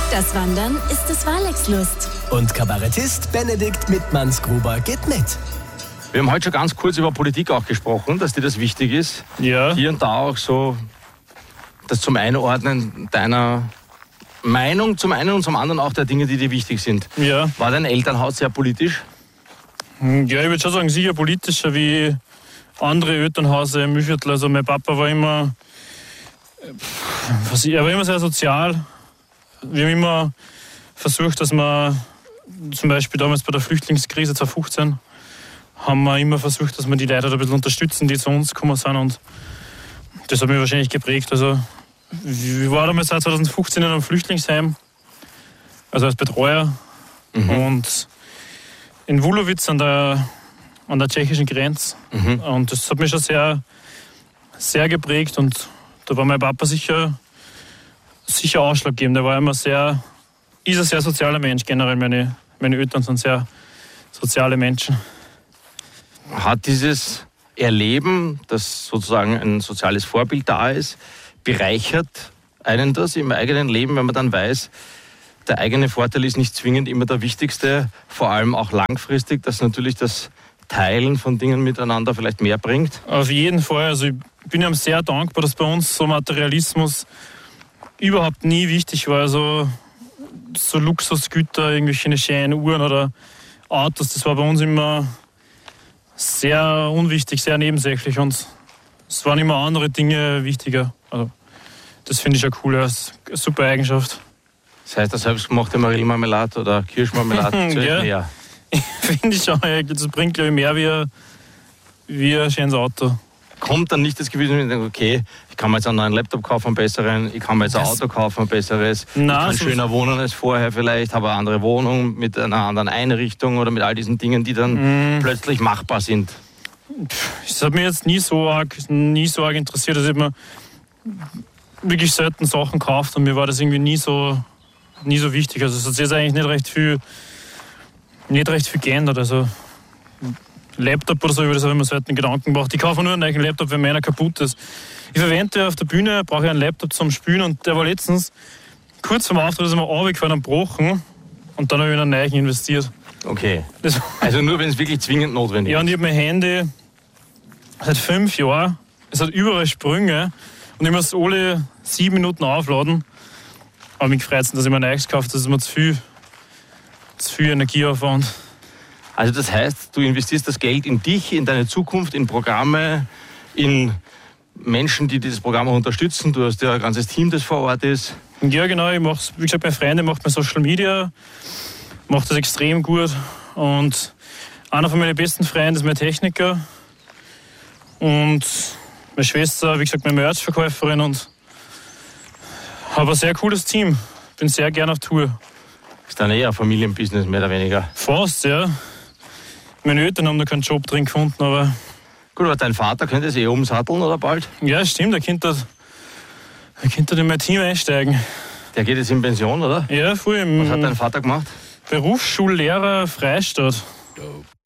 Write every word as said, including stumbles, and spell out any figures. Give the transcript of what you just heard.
Das Wandern ist des Walex Lust. Und Kabarettist Benedikt Mittmanns-Gruber geht mit. Wir haben heute schon ganz kurz über Politik auch gesprochen, dass dir das wichtig ist. Ja. Hier und da auch so das zum Einordnen deiner Meinung, zum einen und zum anderen auch der Dinge, die dir wichtig sind. Ja. War dein Elternhaus sehr politisch? Ja, ich würde schon sagen, sicher politischer wie andere Elternhäuser im Mühlviertel. Also mein Papa war immer, was ich, er war immer sehr sozial. Wir haben immer versucht, dass wir zum Beispiel damals bei der Flüchtlingskrise zwanzig fünfzehn haben wir immer versucht, dass wir die Leute ein bisschen unterstützen, die zu uns gekommen sind, und das hat mich wahrscheinlich geprägt. Also ich war damals seit zwanzig fünfzehn in einem Flüchtlingsheim, also als Betreuer, mhm. und in Wulowitz an der, an der tschechischen Grenze. Mhm. Und das hat mich schon sehr, sehr geprägt, und da war mein Papa sicher, sicher ausschlaggebend. Der war immer sehr, ist ein sehr sozialer Mensch generell. Meine, meine Eltern sind sehr soziale Menschen. Hat dieses Erleben, dass sozusagen ein soziales Vorbild da ist, bereichert einen das im eigenen Leben, wenn man dann weiß, der eigene Vorteil ist nicht zwingend immer der wichtigste, vor allem auch langfristig, dass natürlich das Teilen von Dingen miteinander vielleicht mehr bringt? Auf jeden Fall. Also ich bin ihm sehr dankbar, dass bei uns so Materialismus überhaupt nie wichtig war. Also so Luxusgüter, irgendwelche schönen Uhren oder Autos, das war bei uns immer sehr unwichtig, sehr nebensächlich, und es waren immer andere Dinge wichtiger. Also das finde ich ja cool, das ist eine super Eigenschaft. Das heißt, eine selbstgemachte Marillenmarmelade oder Kirschmarmelade zählt ja. mehr? Finde ich schon, das bringt, glaube ich, mehr wie ein, wie ein schönes Auto. Kommt dann nicht das Gefühl, okay, ich kann mir jetzt einen neuen Laptop kaufen, einen besseren, ich kann mir jetzt ein Auto kaufen, ein besseres, Nein, ich kann so schöner wohnen als vorher vielleicht, habe eine andere Wohnung mit einer anderen Einrichtung oder mit all diesen Dingen, die dann mm. plötzlich machbar sind? Das hat mich jetzt nie so arg, nie so arg interessiert, dass ich mir wirklich selten Sachen gekauft, und mir war das irgendwie nie so, nie so wichtig. Also es hat sich jetzt eigentlich nicht recht viel, nicht recht viel geändert. Also Laptop oder so, über das habe ich mir selten Gedanken gemacht. Ich kaufe nur einen neuen Laptop, wenn meiner kaputt ist. Ich verwende auf der Bühne, brauche ich einen Laptop zum Spielen, und der war letztens kurz vor dem Auftritt, ist mir runtergefallen und gebrochen, und dann habe ich in einen neuen investiert. Okay, das also nur wenn es wirklich zwingend notwendig ist. Ja, und ich habe mein Handy seit fünf Jahren, es hat überall Sprünge, und ich muss alle sieben Minuten aufladen. Aber mich gefreut, dass ich mir ein neues gekauft habe, das ist mir zu viel, zu viel Energieaufwand. Also das heißt, du investierst das Geld in dich, in deine Zukunft, in Programme, in Menschen, die dieses Programm auch unterstützen. Du hast ja ein ganzes Team, das vor Ort ist. Ja, genau. Ich mache, wie gesagt, meine Freunde macht mein Social Media, macht das extrem gut. Und einer von meinen besten Freunden ist mein Techniker. Und meine Schwester, wie gesagt, meine Merch-Verkäuferin, und habe ein sehr cooles Team. Bin sehr gerne auf Tour. Ist dann eher ein Familienbusiness, mehr oder weniger? Fast, ja. Meine Eltern haben da keinen Job drin gefunden, aber... Gut, aber dein Vater könnte es eh umsatteln, oder bald? Ja, stimmt, er könnte, er könnte in mein Team einsteigen. Der geht jetzt in Pension, oder? Ja, früh im... Was hat dein Vater gemacht? Berufsschullehrer Freistadt.